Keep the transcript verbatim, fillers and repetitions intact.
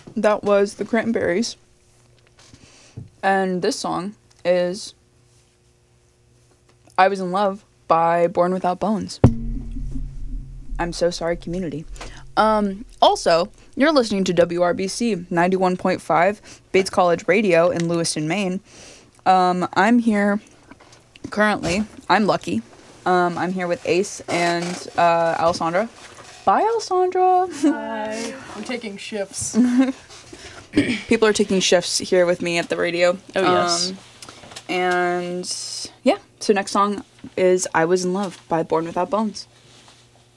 that was the Cranberries. And this song is I Was in Love by Born Without Bones. I'm so sorry, community. Um, also, you're listening to W R B C ninety-one point five Bates College Radio in Lewiston, Maine. Um, I'm here currently. I'm lucky. Um, I'm here with Ace and uh, Alessandra. Bye, Alessandra. Hi. I'm taking shifts. People are taking shifts here with me at the radio. Oh, yes. Um, and yeah, so next song is I Was in Love by Born Without Bones.